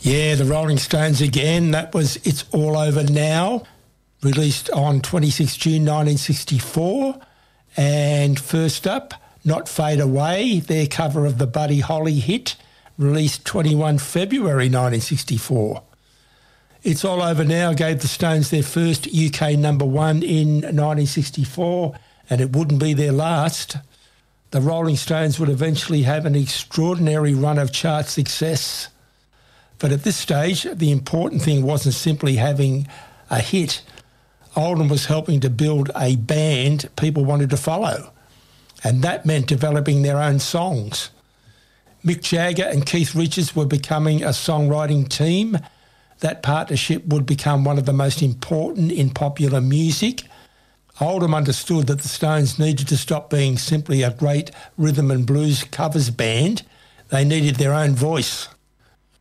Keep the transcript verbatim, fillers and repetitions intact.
Yeah, the Rolling Stones again. That was It's All Over Now, released on twenty-sixth of June nineteen sixty-four. And first up, Not Fade Away, their cover of the Buddy Holly hit, released twenty-first of February nineteen sixty-four. It's All Over Now gave the Stones their first U K number one in nineteen sixty-four, and it wouldn't be their last. The Rolling Stones would eventually have an extraordinary run of chart success. But at this stage, the important thing wasn't simply having a hit. Oldham was helping to build a band people wanted to follow, and that meant developing their own songs. Mick Jagger and Keith Richards were becoming a songwriting team. That partnership would become one of the most important in popular music. Oldham understood that the Stones needed to stop being simply a great rhythm and blues covers band. They needed their own voice.